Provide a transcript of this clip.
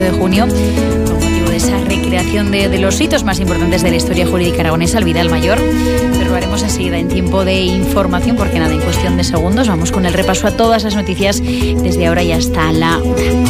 de junio, con motivo de esa recreación de los hitos más importantes de la historia jurídica aragonesa, el Vidal Mayor. Pero lo haremos enseguida en tiempo de información, porque nada, en cuestión de segundos vamos con el repaso a todas las noticias desde ahora y hasta la 1.